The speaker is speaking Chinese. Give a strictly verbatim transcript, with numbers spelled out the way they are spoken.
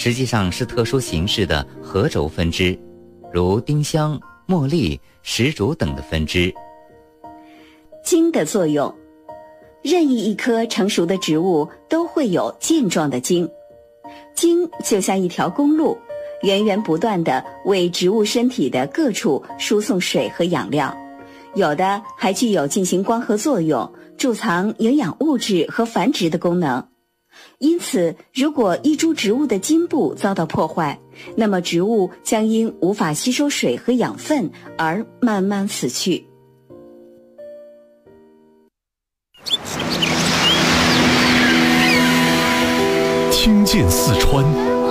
实际上是特殊形式的合轴分支，如丁香、茉莉、石竹等的分支。 茎的作用，任意一棵成熟的植物都会有茎状的茎，茎就像一条公路，源源不断地为植物身体的各处输送水和养料，有的还具有进行光合作用、贮藏营养物质和繁殖的功能。因此，如果一株植物的茎部遭到破坏，那么植物将因无法吸收水和养分而慢慢死去。 听见四川。